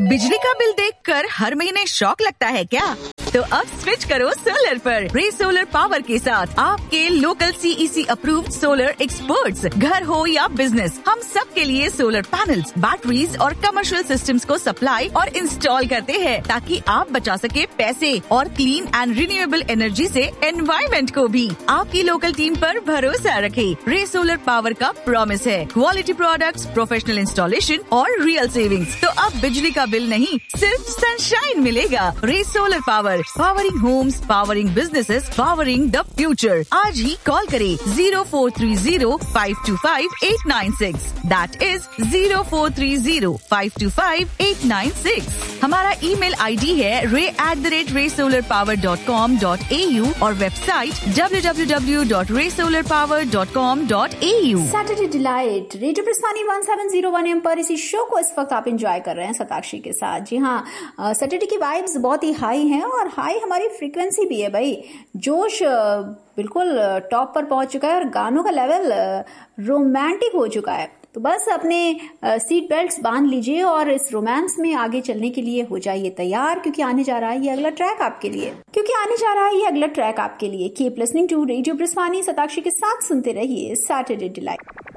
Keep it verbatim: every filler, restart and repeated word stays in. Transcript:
बिजली का बिल देखकर हर महीने शॉक लगता है क्या? तो अब स्विच करो सोलर पर। रे सोलर पावर के साथ आपके local CEC approved solar experts, घर हो या बिजनेस, हम सब के लिए सोलर पैनल्स, बैटरीज और कमर्शियल सिस्टम्स को सप्लाई और इंस्टॉल करते हैं, ताकि आप बचा सके पैसे और क्लीन एंड रिन्यूएबल एनर्जी से एनवायरमेंट को भी। आपकी लोकल टीम पर भरोसा रखें। रे सोलर पावर का प्रॉमिस है क्वालिटी प्रोडक्ट्स, प्रोफेशनल इंस्टॉलेशन और रियल सेविंग्स। तो अब बिजली का बिल नहीं, सिर्फ सनशाइन मिलेगा। रे solar power, powering Holmes, powering businesses, powering the future. आज ही कॉल करें zero four three zero five to five eight nine six. That is zero four three zero five to five eight nine six. हमारा email ID है रे at the rate रे solar power dot com dot A you और website W W W dot रे solar power dot com dot A you. Saturday delight radio प्रस्थानी one seven zero one M पर इसी show को इस वक्त आप enjoy कर रहे हैं सताक्षी के साथ। जी हाँ, सैटरडे की वाइब्स बहुत ही हाई हैं और हाई हमारी फ्रीक्वेंसी भी है भाई। जोश बिल्कुल टॉप पर पहुंच चुका है और गानों का लेवल रोमांटिक हो चुका है। तो बस अपने सीट बेल्ट्स बांध लीजिए और इस रोमांस में आगे चलने के लिए हो जाइए तैयार, क्योंकि आने जा रहा है ये अगला ट्रैक आपके लिए क्योंकि आने जा रहा है ये अगला ट्रैक आपके लिए। Keep listening to radio प्रस्थानी, Satakshi के साथ सुनते रहिए सैटरडे डिलाइट।